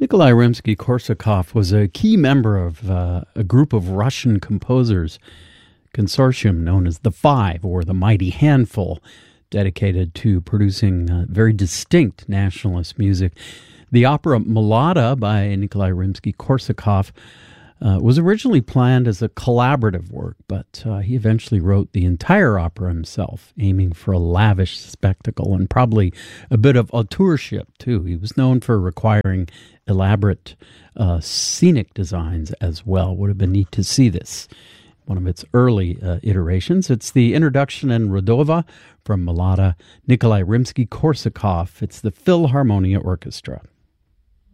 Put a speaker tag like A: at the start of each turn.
A: Nikolai Rimsky-Korsakov was a key member of a group of Russian composers, consortium known as the Five, or the Mighty Handful, dedicated to producing very distinct nationalist music. The opera Mlada by Nikolai Rimsky-Korsakov was originally planned as a collaborative work, but he eventually wrote the entire opera himself, aiming for a lavish spectacle and probably a bit of auteurship, too. He was known for requiring elaborate scenic designs as well. Would have been neat to see this. One of its early iterations. It's the introduction in Rodova from Mlada, Nikolai Rimsky-Korsakov. It's the Philharmonia Orchestra.